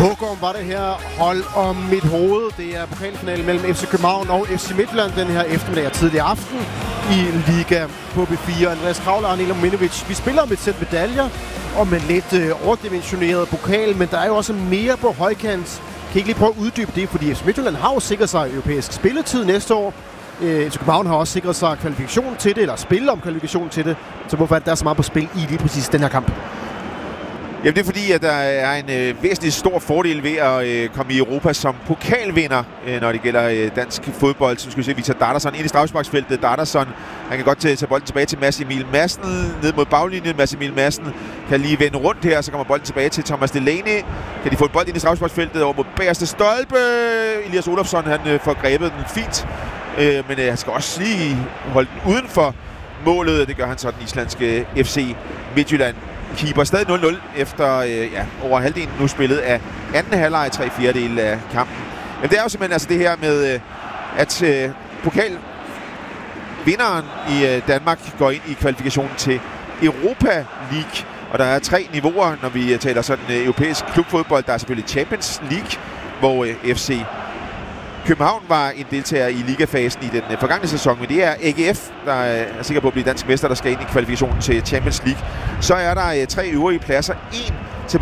Håkon var det her hold om mit hoved. Det er pokalfinalen mellem FC København og FC Midtjylland den her eftermiddag og tidlig aften i Liga på B4. Andreas Kravler og Nilo Minovic. Vi spiller med et sæt medaljer og med lidt overdimensioneret pokal, men der er jo også mere på højkant. Kan I ikke lige prøve at uddybe det, fordi FC Midtjylland har jo sikret sig europæisk spilletid næste år. FC København har også sikret sig kvalifikation til det, eller spil om kvalifikation til det. Så hvorfor er der så meget på spil i lige præcis den her kamp? Jamen det er fordi, at der er en væsentlig stor fordel ved at komme i Europa som pokalvinder, når det gælder dansk fodbold. Så skal vi se Victor Dardarsson ind i straffesparksfeltet. Dardarsson, han kan godt tage bolden tilbage til Mads Emil Madsen, ned mod baglinjen. Mads Emil Madsen kan lige vende rundt her, så kommer bolden tilbage til Thomas Delaney. Kan de få en bold ind i straffesparksfeltet over mod bagerste stolpe. Elias Olofsson, han får grebet den fint, men han skal også lige holde den uden for målet. Det gør han så den islandske FC Midtjylland. Keeper stadig 0-0 efter over halvdelen nu spillet af anden halvleg, 3/4 af kampen. Men det er jo simpelthen altså det her med, at pokalvinderen i Danmark går ind i kvalifikationen til Europa League. Og der er 3 niveauer, når vi taler sådan europæisk klubfodbold. Der er selvfølgelig Champions League, hvor FC København var en deltager i ligafasen i den forgangne sæson, men det er AGF, der er sikker på at blive dansk mester, der skal ind i kvalifikationen til Champions League. Så er der 3 øvrige pladser. En